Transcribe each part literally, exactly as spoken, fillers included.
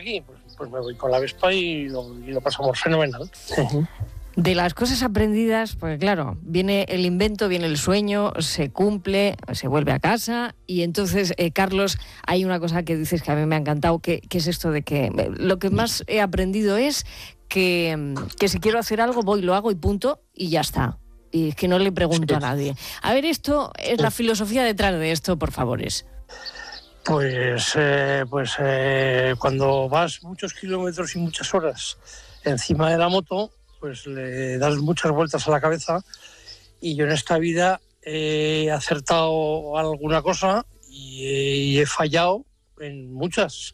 aquí, pues, pues me voy con la Vespa y lo, y lo pasamos fenomenal. Uh-huh. De las cosas aprendidas, pues claro, viene el invento, viene el sueño, se cumple, se vuelve a casa y entonces, eh, Carlos, hay una cosa que dices que a mí me ha encantado, que, que es esto de que eh, lo que más he aprendido es que, que si quiero hacer algo, voy, lo hago y punto, y ya está. Y es que no le pregunto a nadie. A ver, esto es la filosofía detrás de esto, por favores. Pues, eh, pues eh, cuando vas muchos kilómetros y muchas horas encima de la moto, pues le das muchas vueltas a la cabeza, y yo en esta vida he acertado alguna cosa y he, y he fallado en muchas,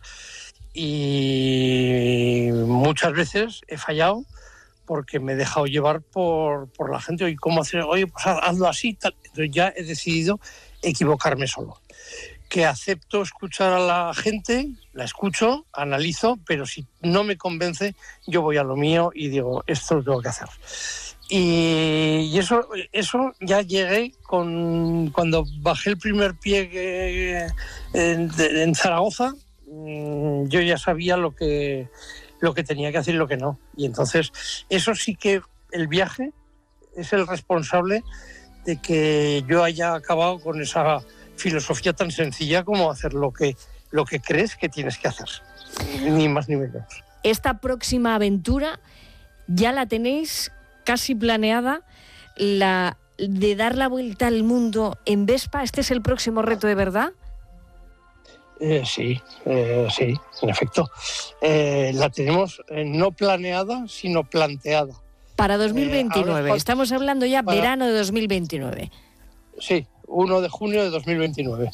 y muchas veces he fallado porque me he dejado llevar por, por la gente. Oye, ¿cómo hacer? Oye, pues hazlo así, tal. Entonces ya he decidido equivocarme solo. Que acepto escuchar a la gente, la escucho, analizo, pero si no me convence, yo voy a lo mío y digo, esto lo tengo que hacer. Y, y eso, eso ya llegué con cuando bajé el primer pie que, en, en Zaragoza, yo ya sabía lo que, lo que tenía que hacer y lo que no. Y entonces, eso sí que el viaje es el responsable de que yo haya acabado con esa filosofía tan sencilla como hacer lo que, lo que crees que tienes que hacer, ni más ni menos. Esta próxima aventura ya la tenéis casi planeada, la de dar la vuelta al mundo en Vespa. ¿Este es el próximo reto de verdad? Eh, sí, eh, sí, en efecto. Eh, la tenemos eh, no planeada, sino planteada. Para dos mil veintinueve, eh, estamos hablando ya para... verano de dos mil veintinueve. Sí, primero de junio de dos mil veintinueve.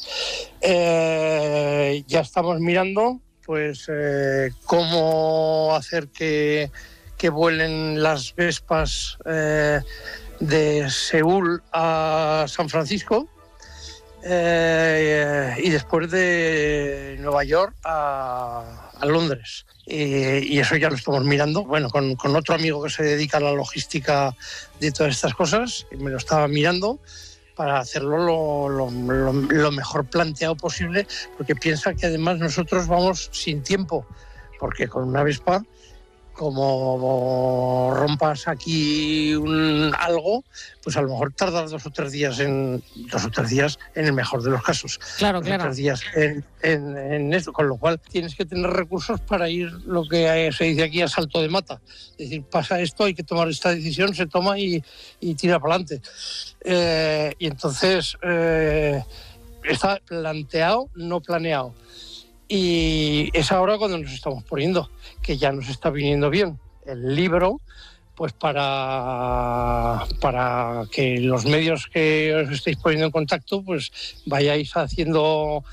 Eh, ya estamos mirando pues eh, cómo hacer que, que vuelen las Vespas eh, de Seúl a San Francisco eh, y después de Nueva York a, a Londres. Y, y eso ya lo estamos mirando, bueno, con, con otro amigo que se dedica a la logística de todas estas cosas, me lo estaba mirando para hacerlo lo, lo, lo, lo mejor planteado posible, porque piensa que además nosotros vamos sin tiempo, porque con una Vespa, como rompas aquí un, algo, pues a lo mejor tardas dos o tres días en dos o tres días en el mejor de los casos. Claro, dos claro. O tres días en, en, en esto, con lo cual tienes que tener recursos para ir, lo que se dice aquí, a salto de mata. Es decir, pasa esto, hay que tomar esta decisión, se toma y, y tira para adelante. Eh, y entonces eh, está planteado, no planeado. Y es ahora cuando nos estamos poniendo, que ya nos está viniendo bien el libro, pues para, para que los medios que os estéis poniendo en contacto, pues vayáis haciendo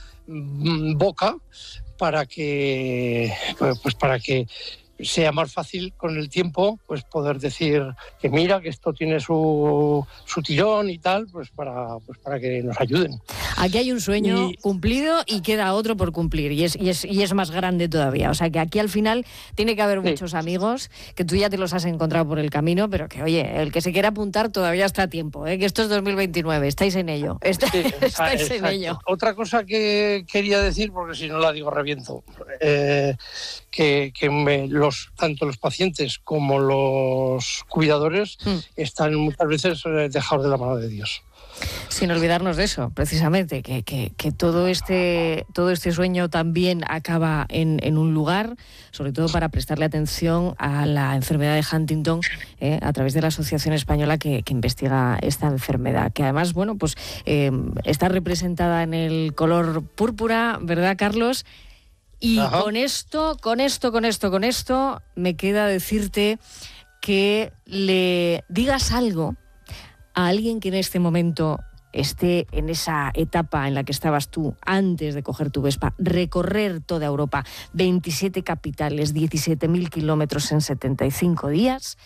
boca para que, pues para que sea más fácil con el tiempo, pues poder decir que mira, que esto tiene su, su tirón y tal, pues para, pues para que nos ayuden. Aquí hay un sueño y... cumplido y queda otro por cumplir, y es, y, es, y es más grande todavía. O sea que aquí al final tiene que haber sí. muchos amigos, que tú ya te los has encontrado por el camino, pero que oye, el que se quiera apuntar todavía está a tiempo, ¿eh? Que esto es dos mil veintinueve, estáis en ello, está, sí, estáis exacto. en ello. Otra cosa que quería decir, porque si no la digo reviento, eh, que, que me, los, tanto los pacientes como los cuidadores mm. están muchas veces dejados de la mano de Dios. Sin olvidarnos de eso, precisamente, que, que, que todo este todo este sueño también acaba en, en un lugar, sobre todo para prestarle atención a la enfermedad de Huntington, eh, a través de la Asociación Española que, que investiga esta enfermedad, que además, bueno, pues eh, está representada en el color púrpura, ¿verdad, Carlos? Y Ajá. con esto, con esto, con esto, con esto, me queda decirte que le digas algo a alguien que en este momento esté en esa etapa en la que estabas tú antes de coger tu Vespa, recorrer toda Europa, veintisiete capitales, diecisiete mil kilómetros en setenta y cinco días.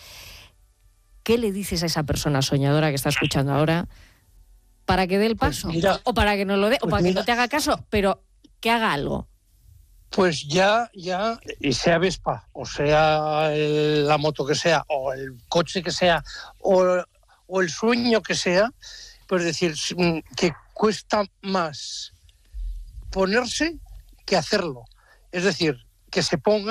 ¿Qué le dices a esa persona soñadora que está escuchando ahora para que dé el paso? Pues mira, o para que no lo dé, pues o para mira, que no te haga caso, pero que haga algo. Pues ya, ya, y sea Vespa, o sea el, la moto que sea, o el coche que sea, o, o el sueño que sea, pues decir que cuesta más ponerse que hacerlo. Es decir, que se ponga